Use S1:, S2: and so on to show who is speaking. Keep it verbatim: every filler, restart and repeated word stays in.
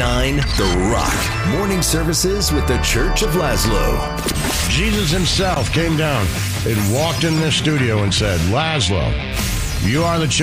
S1: nine The Rock. Morning services with the Church of Laszlo.
S2: Jesus himself came down and walked in this studio and said, Laszlo, you are the chosen